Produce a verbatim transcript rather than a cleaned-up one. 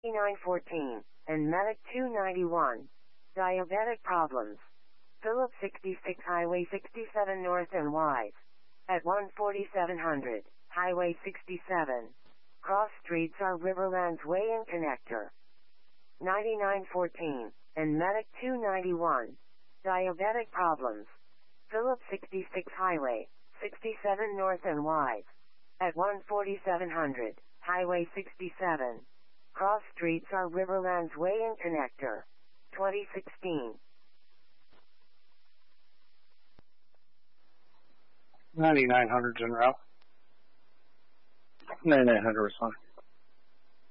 nine fourteen, and Medic two ninety-one. Diabetic problems. Phillip sixty-six Highway sixty-seven North and Wise. At one forty-seven hundred, Highway sixty-seven. Cross streets are Riverlands Way and Connector. ninety-nine fourteen, and Medic two ninety-one. Diabetic problems. Phillip sixty-six Highway sixty-seven North and Wise. At one forty-seven hundred, Highway sixty-seven. Cross streets are Riverlands Way and Connector. twenty sixteen. ninety-nine hundred's en route. ninety-nine hundred was fine.